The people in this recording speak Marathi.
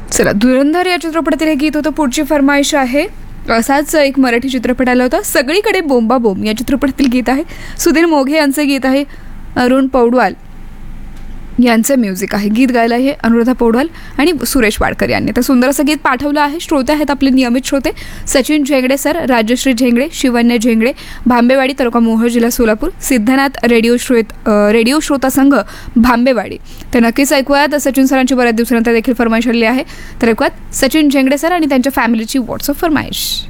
चला, धुरंधर या चित्रपटातील हे गीत होतं. पुढची फरमाईश आहे, असाच एक मराठी चित्रपट आला होता, सगळीकडे बोंबा बोंब या चित्रपटातील गीत आहे. सुधीर मोघे यांचे गीत आहे. अरुण पौडवाल यांचं म्युझिक आहे. गीत गायलं आहे अनुराधा पौडवाल आणि सुरेश वाडकर यांनी. तर सुंदर असं गीत पाठवलं आहे. श्रोते आहेत आपले नियमित श्रोते, सचिन झेंगडे सर, राजश्री झेंगडे, शिवन्य झेंगडे, भांबेवाडी तालुका मोहोळ जिल्हा सोलापूर, सिद्धनाथ रेडिओ श्रोता संघ भांबेवाडी. तर नक्कीच ऐकूयात. सचिन सरांची बऱ्याच दिवसानंतर देखील फरमाईश आलेली आहे. तर ऐकूयात सचिन झेंगडे सर आणि त्यांच्या फॅमिलीची व्हॉट्सअप फरमाईश.